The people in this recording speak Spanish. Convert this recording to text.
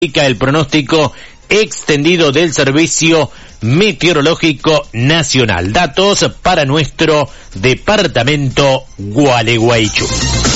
el pronóstico extendido del Servicio Meteorológico Nacional. Datos para nuestro departamento Gualeguaychú.